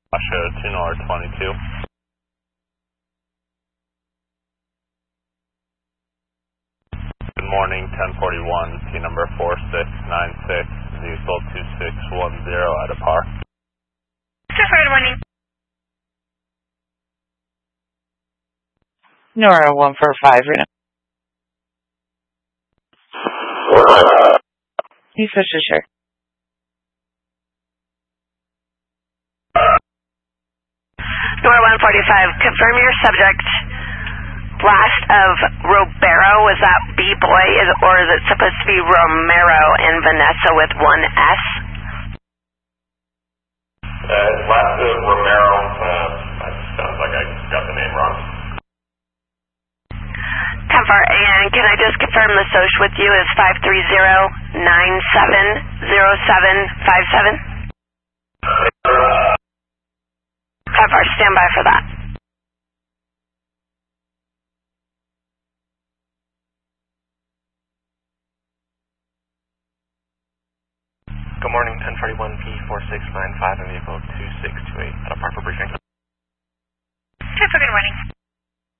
Show 2 North 22. Good morning, 1041, P number 4696, vehicle 2610 at a par. Good morning. Nora 145 right now. You switch to sure. Nora 145, confirm your subject. Last of Robero, was that B-boy, or is it supposed to be Romero and Vanessa with one S? Last of Romero, sounds like I got the name wrong. Confirm, and can I just confirm the SOCH with you is 530-970757? Confirm, stand by for that. Good morning, 1041P4695 and vehicle 2628 at a par for briefing. Good morning.